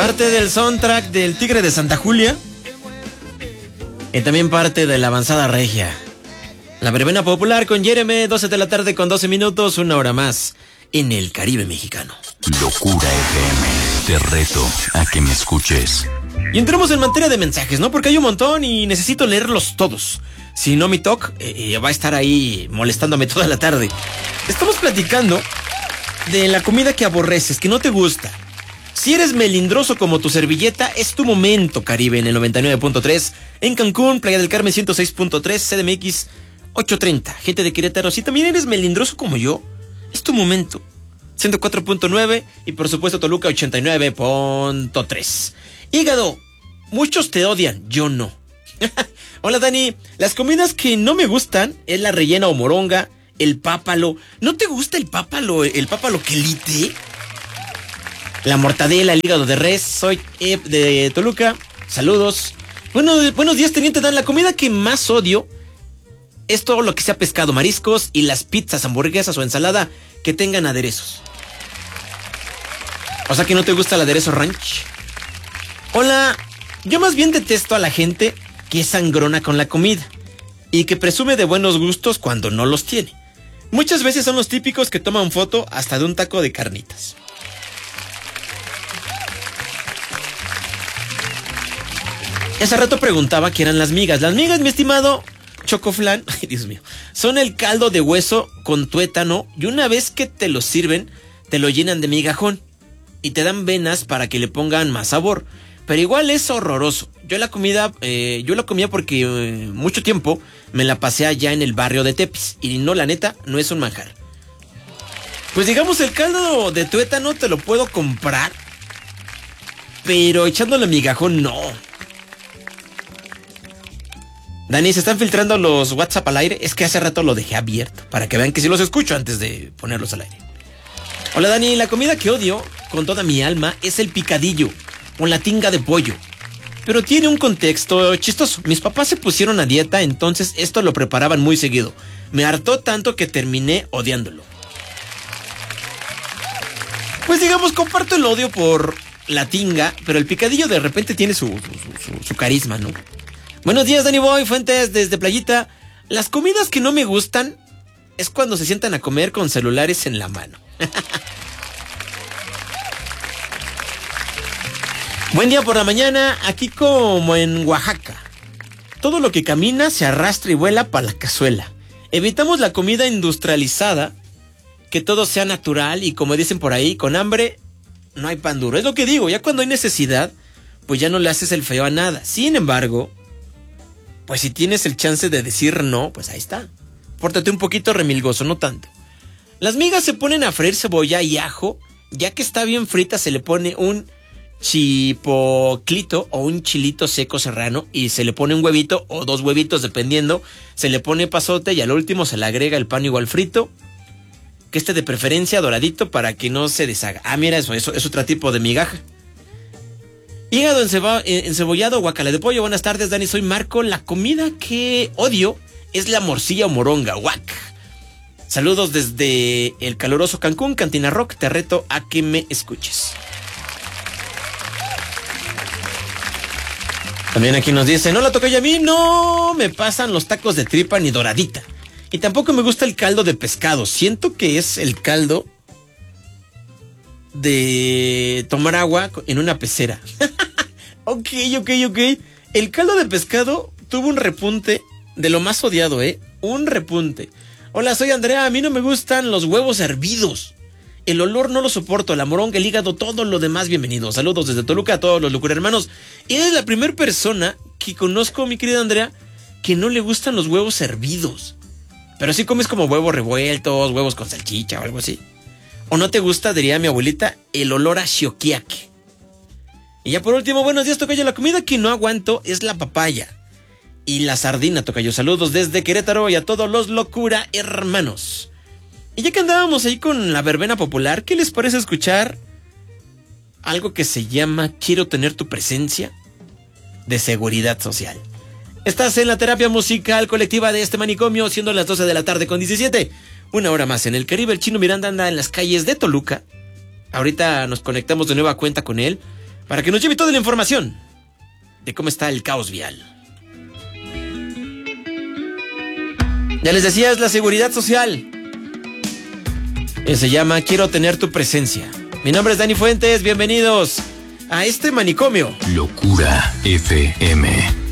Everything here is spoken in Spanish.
Parte del soundtrack del Tigre de Santa Julia. Y también parte de la avanzada regia. La verbena popular con Jeremy, 12 de la tarde con 12 minutos, una hora más en el Caribe mexicano. Locura FM, te reto a que me escuches. Y entramos en materia de mensajes, ¿no? Porque hay un montón y necesito leerlos todos. Si no, mi TOC va a estar ahí molestándome toda la tarde. Estamos platicando de la comida que aborreces, que no te gusta. Si eres melindroso como tu servilleta, es tu momento, Caribe, en el 99.3. En Cancún, Playa del Carmen 106.3, CDMX 830. Gente de Querétaro, si también eres melindroso como yo, es tu momento. 104.9 y por supuesto Toluca 89.3. Hígado, muchos te odian, yo no. Hola Dani, las comidas que no me gustan es la rellena o moronga, el pápalo. ¿No te gusta el pápalo quelite? La mortadela, el hígado de res. Soy de Toluca, saludos. Buenos días, teniente Dan. La comida que más odio es todo lo que sea pescado, mariscos y las pizzas, hamburguesas o ensalada que tengan aderezos. O sea que no te gusta el aderezo ranch. Hola, yo más bien detesto a la gente que es sangrona con la comida y que presume de buenos gustos cuando no los tiene. Muchas veces son los típicos que toman foto hasta de un taco de carnitas. Hace rato preguntaba qué eran las migas. Las migas, mi estimado Chocoflan, ay Dios mío, son el caldo de hueso con tuétano y una vez que te lo sirven, te lo llenan de migajón y te dan venas para que le pongan más sabor. Pero igual es horroroso. Yo la comía porque mucho tiempo me la pasé allá en el barrio de Tepis y no, la neta, no es un manjar. Pues digamos, el caldo de tuétano te lo puedo comprar, pero echándole migajón no. Dani, se están filtrando los WhatsApp al aire. Es que hace rato lo dejé abierto para que vean que sí los escucho antes de ponerlos al aire. Hola Dani, la comida que odio con toda mi alma es el picadillo o la tinga de pollo. Pero tiene un contexto chistoso. Mis papás se pusieron a dieta, entonces esto lo preparaban muy seguido. Me hartó tanto que terminé odiándolo. Pues digamos, comparto el odio por la tinga, pero el picadillo de repente tiene su carisma, ¿no? Buenos días, Danny Boy, Fuentes desde Playita. Las comidas que no me gustan es cuando se sientan a comer con celulares en la mano. Buen día por la mañana, aquí como en Oaxaca. Todo lo que camina se arrastra y vuela para la cazuela. Evitamos la comida industrializada, que todo sea natural y como dicen por ahí, con hambre no hay pan duro. Es lo que digo, ya cuando hay necesidad, pues ya no le haces el feo a nada. Sin embargo, pues si tienes el chance de decir no, pues ahí está. Pórtate un poquito remilgoso, no tanto. Las migas se ponen a freír cebolla y ajo. Ya que está bien frita, se le pone un chipoclito o un chilito seco serrano y se le pone un huevito o 2 huevitos dependiendo. Se le pone pasote y al último se le agrega el pan igual frito, que esté de preferencia doradito para que no se deshaga. Ah, mira, eso es otro tipo de migaja. Hígado encebollado, guacala de pollo. Buenas tardes, Dani, soy Marco. La comida que odio es la morcilla o moronga, guac. Saludos desde el caluroso Cancún, Cantina Rock. Te reto a que me escuches. También aquí nos dicen, no la toqué yo, a mí no me pasan los tacos de tripa ni doradita. Y tampoco me gusta el caldo de pescado. Siento que es el caldo de tomar agua en una pecera. Ok. El caldo de pescado tuvo un repunte de lo más odiado, un repunte. Hola, soy Andrea, a mí no me gustan los huevos hervidos. El olor no lo soporto, la moronga, el hígado, todo lo demás, bienvenido. Saludos desde Toluca a todos los locura hermanos. Y eres la primera persona que conozco, mi querida Andrea, que no le gustan los huevos hervidos. Pero sí comes como huevos revueltos, huevos con salchicha o algo así. O no te gusta, diría mi abuelita, el olor a shiokiake. Y ya por último, buenos días, tocayo. La comida que no aguanto es la papaya y la sardina, tocayo. Saludos desde Querétaro y a todos los locura hermanos. Y ya que andábamos ahí con la verbena popular, ¿qué les parece escuchar algo que se llama Quiero tener tu presencia de seguridad social? Estás en la terapia musical colectiva de este manicomio, siendo las 12 de la tarde con 17. Una hora más en el Caribe. El Chino Miranda anda en las calles de Toluca. Ahorita nos conectamos de nueva cuenta con él. para que nos lleve toda la información de cómo está el caos vial. Ya les decía, es la seguridad social. Se llama Quiero tener tu presencia. Mi nombre es Dani Fuentes, bienvenidos a este manicomio. Locura FM.